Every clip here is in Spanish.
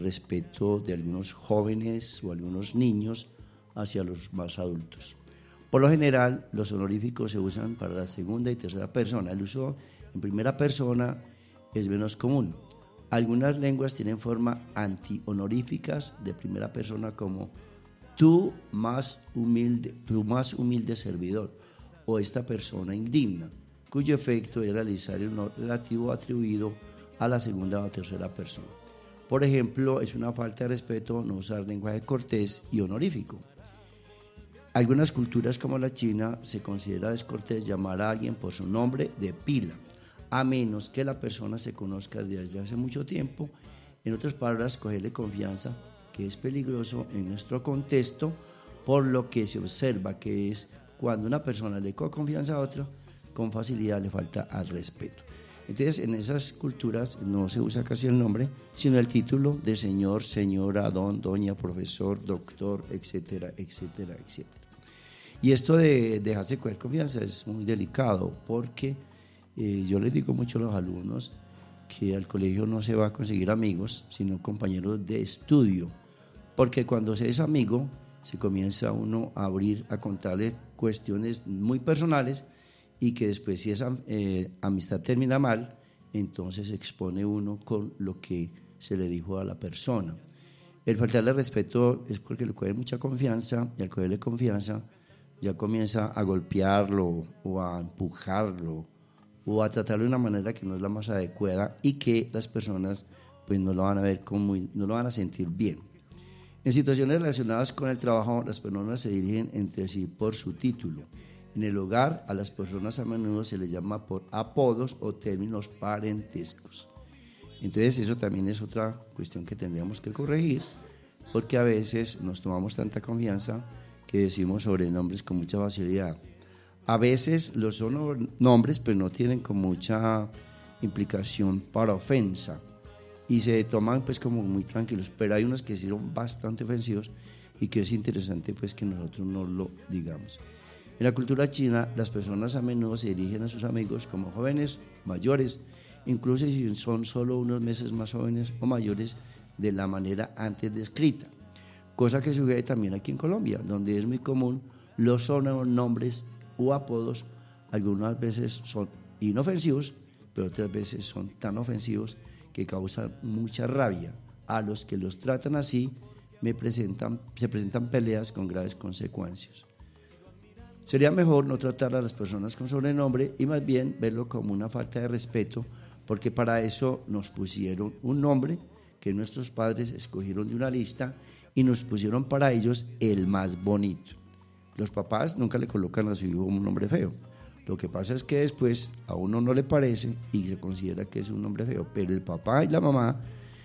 respeto de algunos jóvenes o algunos niños hacia los más adultos. Por lo general, los honoríficos se usan para la segunda y tercera persona. El uso en primera persona es menos común. Algunas lenguas tienen forma antihonoríficas de primera persona como tu más humilde servidor o esta persona indigna, cuyo efecto es realizar el honor relativo atribuido a la segunda o tercera persona. Por ejemplo, es una falta de respeto no usar lenguaje cortés y honorífico. Algunas culturas como la China se considera descortés llamar a alguien por su nombre de pila, a menos que la persona se conozca desde hace mucho tiempo. En otras palabras, cogerle confianza, que es peligroso en nuestro contexto, por lo que se observa que es cuando una persona le coge confianza a otra, con facilidad le falta al respeto. Entonces, en esas culturas no se usa casi el nombre, sino el título de señor, señora, don, doña, profesor, doctor, etcétera, etcétera, etcétera. Y esto de dejarse coger confianza es muy delicado porque yo les digo mucho a los alumnos que al colegio no se va a conseguir amigos, sino compañeros de estudio, porque cuando se es amigo se comienza uno a abrir, a contarle cuestiones muy personales y que después si esa amistad termina mal, entonces se expone uno con lo que se le dijo a la persona. El faltarle respeto es porque le coge mucha confianza y al cogerle confianza ya comienza a golpearlo o a empujarlo o a tratarlo de una manera que no es la más adecuada y que las personas pues no lo van a ver no lo van a sentir bien. En situaciones relacionadas con el trabajo, las personas se dirigen entre sí por su título. En el hogar, a las personas a menudo se les llama por apodos o términos parentescos. Entonces, eso también es otra cuestión que tendríamos que corregir, porque a veces nos tomamos tanta confianza que decimos sobrenombres con mucha facilidad. A veces los nombres pues no tienen con mucha implicación para ofensa y se toman pues como muy tranquilos, pero hay unos que son bastante ofensivos y que es interesante pues que nosotros no lo digamos. En la cultura china, las personas a menudo se dirigen a sus amigos como jóvenes, mayores, incluso si son solo unos meses más jóvenes o mayores de la manera antes descrita, cosa que sucede también aquí en Colombia, donde es muy común los sobrenombres o apodos. Algunas veces son inofensivos, pero otras veces son tan ofensivos que causan mucha rabia. A los que los tratan así se presentan peleas con graves consecuencias. Sería mejor no tratar a las personas con sobrenombre y más bien verlo como una falta de respeto, porque para eso nos pusieron un nombre que nuestros padres escogieron de una lista y nos pusieron para ellos el más bonito. Los papás nunca le colocan a su hijo un nombre feo. Lo que pasa es que después a uno no le parece y se considera que es un nombre feo, pero el papá y la mamá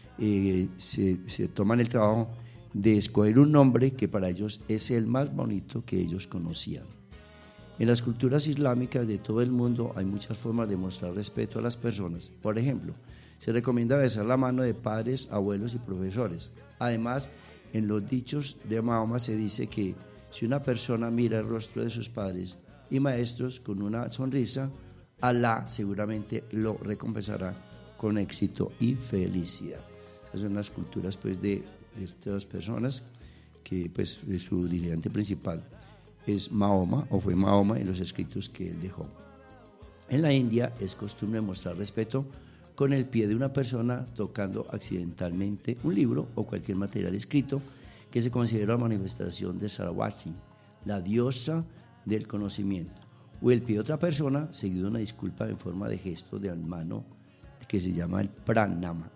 se toman el trabajo de escoger un nombre que para ellos es el más bonito que ellos conocían. En las culturas islámicas de todo el mundo hay muchas formas de mostrar respeto a las personas. Por ejemplo, se recomienda besar la mano de padres, abuelos y profesores. Además, en los dichos de Mahoma se dice que si una persona mira el rostro de sus padres y maestros con una sonrisa, Alá seguramente lo recompensará con éxito y felicidad. Esas son las culturas pues, de estas personas que pues, de su dirigente principal es Mahoma, o fue Mahoma en los escritos que él dejó. En la India es costumbre mostrar respeto con el pie de una persona tocando accidentalmente un libro o cualquier material escrito que se considera una manifestación de Saraswati, la diosa del conocimiento, o el pie de otra persona seguido de una disculpa en forma de gesto de mano que se llama el pranayama.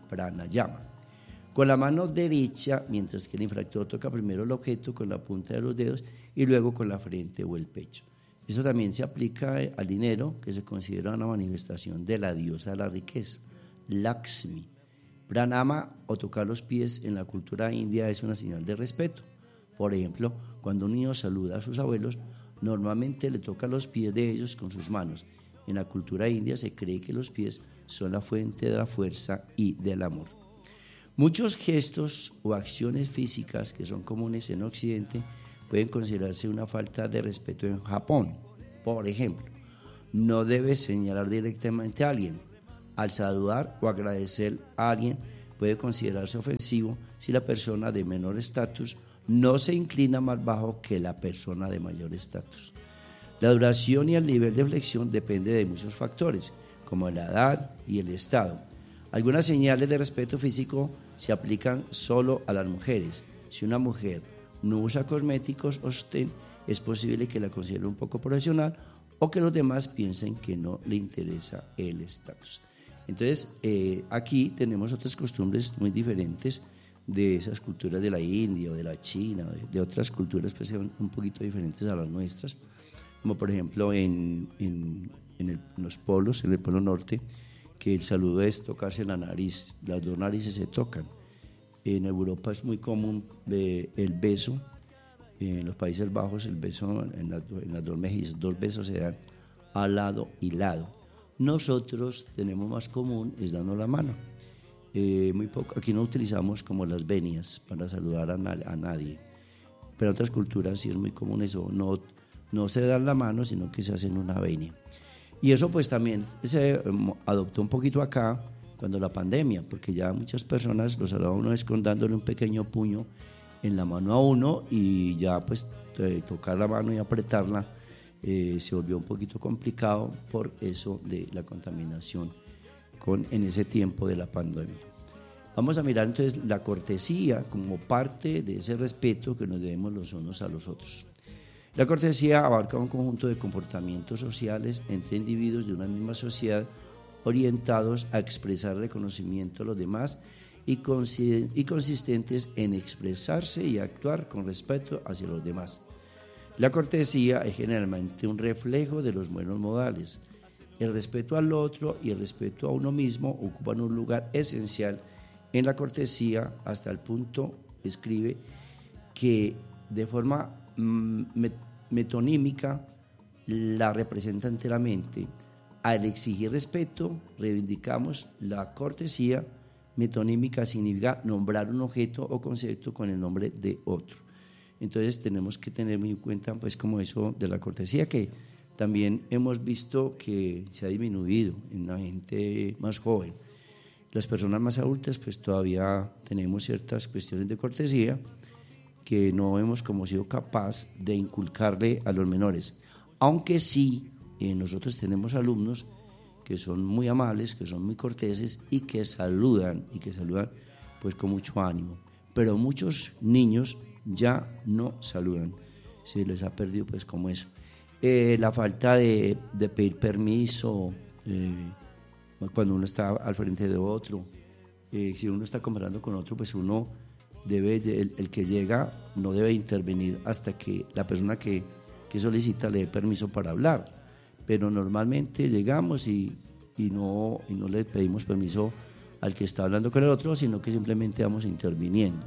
Con la mano derecha, mientras que el infractor toca primero el objeto con la punta de los dedos y luego con la frente o el pecho. Eso también se aplica al dinero, que se considera una manifestación de la diosa de la riqueza, Lakshmi. Pranama o tocar los pies en la cultura india es una señal de respeto. Por ejemplo, cuando un niño saluda a sus abuelos, normalmente le toca los pies de ellos con sus manos. En la cultura india se cree que los pies son la fuente de la fuerza y del amor. Muchos gestos o acciones físicas que son comunes en Occidente pueden considerarse una falta de respeto en Japón. Por ejemplo, no debes señalar directamente a alguien. Al saludar o agradecer a alguien, puede considerarse ofensivo si la persona de menor estatus no se inclina más bajo que la persona de mayor estatus. La duración y el nivel de flexión depende de muchos factores, como la edad y el estado. Algunas señales de respeto físico se aplican solo a las mujeres. Si una mujer no usa cosméticos o sostén, es posible que la considere un poco profesional o que los demás piensen que no le interesa el estatus. Entonces, aquí tenemos otras costumbres muy diferentes de esas culturas de la India o de la China, de otras culturas pues son un poquito diferentes a las nuestras, como por ejemplo en los polos, en el polo norte, que el saludo es tocarse la nariz, las dos narices se tocan. En Europa es muy común el beso, en los Países Bajos el beso en las dos mejillas, 2 besos se dan a lado y lado. Nosotros tenemos más común es darnos la mano. Muy poco, aquí no utilizamos como las venias para saludar a nadie, pero en otras culturas sí es muy común eso, no se dan la mano, sino que se hacen una venia. Y eso pues también se adoptó un poquito acá cuando la pandemia, porque ya muchas personas lo saludaban uno es con dándole un pequeño puño en la mano a uno y ya pues tocar la mano y apretarla se volvió un poquito complicado por eso de la contaminación en ese tiempo de la pandemia. Vamos a mirar entonces la cortesía como parte de ese respeto que nos debemos los unos a los otros. La cortesía abarca un conjunto de comportamientos sociales entre individuos de una misma sociedad orientados a expresar reconocimiento a los demás y consistentes en expresarse y actuar con respeto hacia los demás. La cortesía es generalmente un reflejo de los buenos modales. El respeto al otro y el respeto a uno mismo ocupan un lugar esencial en la cortesía hasta el punto, escribe, que de forma metonímica la representa enteramente. Al exigir respeto, reivindicamos la cortesía. Metonímica significa nombrar un objeto o concepto con el nombre de otro. Entonces tenemos que tener muy en cuenta pues como eso de la cortesía, que también hemos visto que se ha disminuido en la gente más joven. Las personas más adultas pues todavía tenemos ciertas cuestiones de cortesía que no hemos como sido capaz de inculcarle a los menores, aunque sí nosotros tenemos alumnos que son muy amables, que son muy corteses y que saludan pues con mucho ánimo, pero muchos niños ya no saludan, se les ha perdido pues como eso. La falta de pedir permiso cuando uno está al frente de otro, si uno está conversando con otro, pues uno debe, el que llega no debe intervenir hasta que la persona que solicita le dé permiso para hablar, pero normalmente llegamos y no le pedimos permiso al que está hablando con el otro, sino que simplemente vamos interviniendo.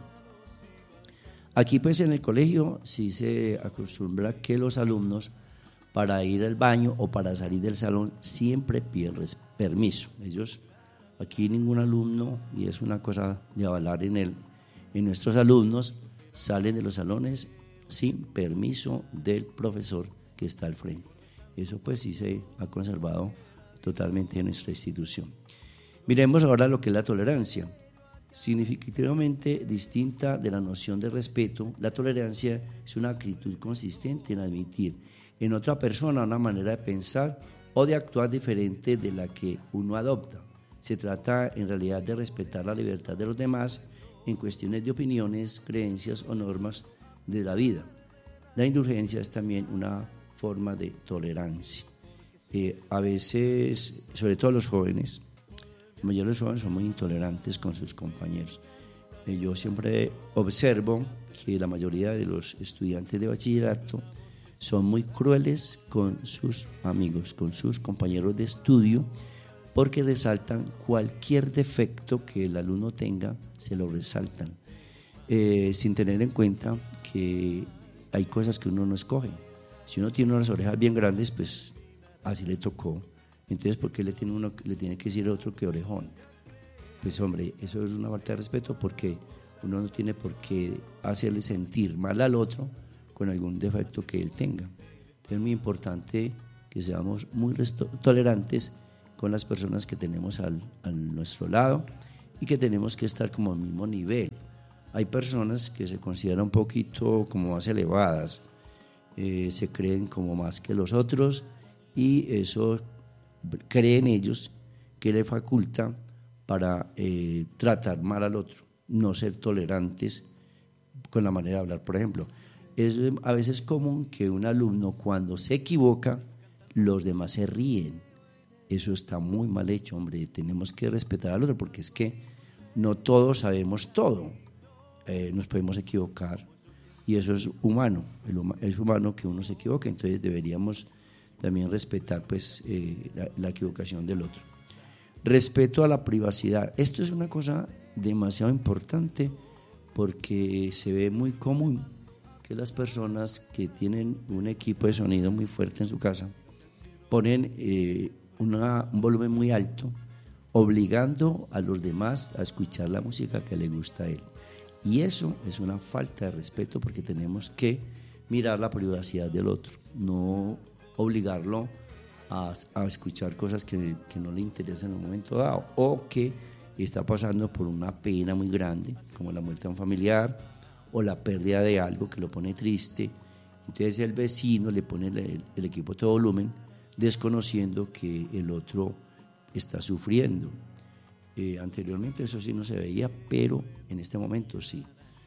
Aquí pues en el colegio sí se acostumbra que los alumnos para ir al baño o para salir del salón siempre piden permiso. Ellos, aquí ningún alumno, y es una cosa de avalar en nuestros alumnos, salen de los salones sin permiso del profesor que está al frente. Eso pues sí se ha conservado totalmente en nuestra institución. Miremos ahora lo que es la tolerancia. Significativamente distinta de la noción de respeto, la tolerancia es una actitud consistente en admitir en otra persona una manera de pensar o de actuar diferente de la que uno adopta. Se trata en realidad de respetar la libertad de los demás en cuestiones de opiniones, creencias o normas de la vida. La indulgencia es también una forma de tolerancia. A veces, sobre todo los jóvenes, la mayoría de los jóvenes son muy intolerantes con sus compañeros. Yo siempre observo que la mayoría de los estudiantes de bachillerato son muy crueles con sus amigos, con sus compañeros de estudio, porque resaltan cualquier defecto que el alumno tenga, se lo resaltan, sin tener en cuenta que hay cosas que uno no escoge. Si uno tiene unas orejas bien grandes, pues así le tocó. Entonces, ¿por qué le tiene que decir a otro que orejón? Pues hombre, eso es una falta de respeto, porque uno no tiene por qué hacerle sentir mal al otro con algún defecto que él tenga. Entonces, es muy importante que seamos muy tolerantes con las personas que tenemos a nuestro lado y que tenemos que estar como al mismo nivel. Hay personas que se consideran un poquito como más elevadas, se creen como más que los otros y eso creen ellos que le faculta para tratar mal al otro, no ser tolerantes con la manera de hablar. Por ejemplo, es a veces común que un alumno cuando se equivoca, los demás se ríen. Eso está muy mal hecho, hombre. Tenemos que respetar al otro porque es que no todos sabemos todo. Nos podemos equivocar y eso es humano. Es humano que uno se equivoque, entonces deberíamos también respetar pues, la equivocación del otro. Respeto a la privacidad. Esto es una cosa demasiado importante porque se ve muy común que las personas que tienen un equipo de sonido muy fuerte en su casa ponen un volumen muy alto, obligando a los demás a escuchar la música que le gusta a él. Y eso es una falta de respeto porque tenemos que mirar la privacidad del otro, no obligarlo a escuchar cosas que no le interesan en un momento dado o que está pasando por una pena muy grande, como la muerte de un familiar o la pérdida de algo que lo pone triste. Entonces el vecino le pone el equipo a todo volumen, desconociendo que el otro está sufriendo. Anteriormente eso sí no se veía, pero en este momento sí.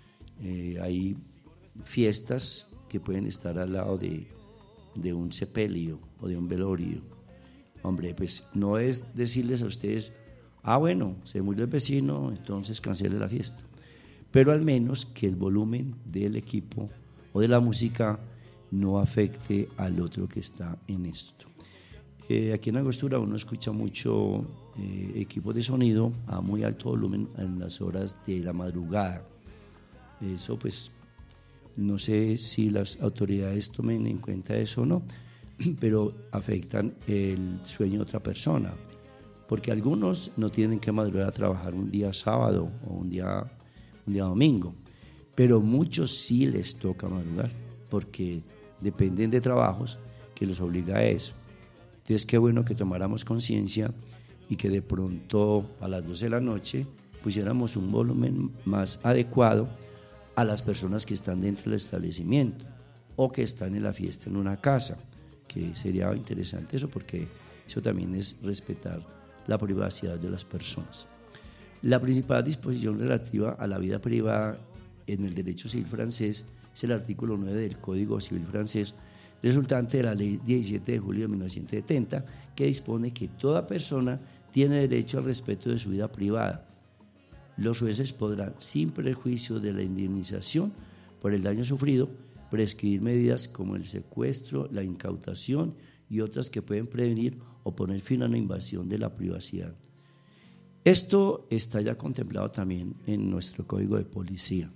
Hay fiestas que pueden estar al lado de un sepelio o de un velorio. Hombre, pues no es decirles a ustedes, bueno, se murió el vecino, entonces cancele la fiesta. Pero al menos que el volumen del equipo o de la música no afecte al otro que está en esto. Aquí en Angostura uno escucha mucho equipos de sonido a muy alto volumen en las horas de la madrugada. Eso pues no sé si las autoridades tomen en cuenta eso o no, pero afectan el sueño de otra persona, porque algunos no tienen que madrugar a trabajar un día sábado o un día domingo, pero muchos sí les toca madrugar, porque dependen de trabajos que los obliga a eso. Entonces, qué bueno que tomáramos conciencia y que de pronto a las 12 de la noche pusiéramos un volumen más adecuado a las personas que están dentro del establecimiento o que están en la fiesta en una casa, que sería interesante eso porque eso también es respetar la privacidad de las personas. La principal disposición relativa a la vida privada en el derecho civil francés es el artículo 9 del Código Civil francés, resultante de la Ley 17 de julio de 1970, que dispone que toda persona tiene derecho al respeto de su vida privada. Los jueces podrán, sin perjuicio de la indemnización por el daño sufrido, prescribir medidas como el secuestro, la incautación y otras que pueden prevenir o poner fin a una invasión de la privacidad. Esto está ya contemplado también en nuestro Código de Policía.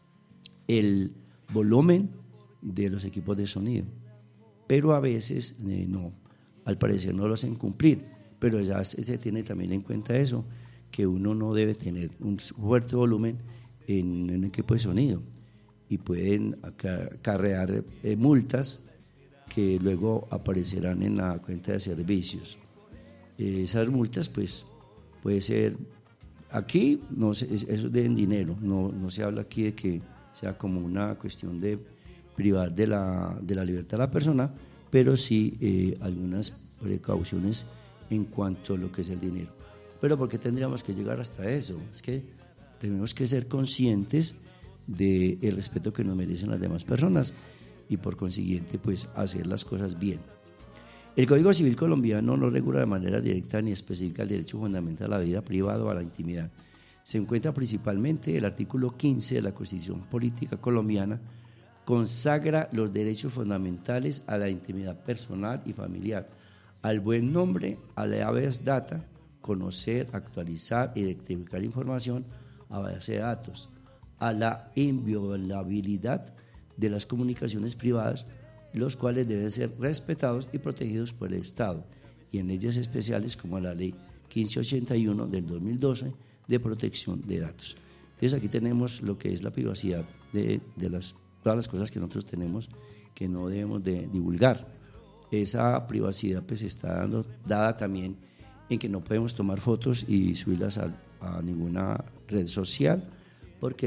El volumen de los equipos de sonido, pero a veces no, al parecer no lo hacen cumplir, pero ya se tiene también en cuenta eso, que uno no debe tener un fuerte volumen en un equipo de sonido y pueden acarrear multas que luego aparecerán en la cuenta de servicios. Esas multas pues puede ser, aquí no sé, eso de en dinero, no se habla aquí de que sea como una cuestión de privar de la libertad de la persona, pero sí algunas precauciones en cuanto a lo que es el dinero. Pero ¿por qué tendríamos que llegar hasta eso? Es que tenemos que ser conscientes del respeto que nos merecen las demás personas y por consiguiente pues hacer las cosas bien. El Código Civil colombiano no regula de manera directa ni específica el derecho fundamental a la vida privada o a la intimidad. Se encuentra principalmente el artículo 15 de la Constitución Política Colombiana, consagra los derechos fundamentales a la intimidad personal y familiar, al buen nombre, a la habeas data, conocer, actualizar y rectificar información a base de datos, a la inviolabilidad de las comunicaciones privadas, los cuales deben ser respetados y protegidos por el Estado, y en leyes especiales como la Ley 1581 del 2012 de protección de datos. Entonces aquí tenemos lo que es la privacidad de todas las cosas que nosotros tenemos que no debemos de divulgar. Esa privacidad pues está dada también en que no podemos tomar fotos y subirlas a ninguna red social, porque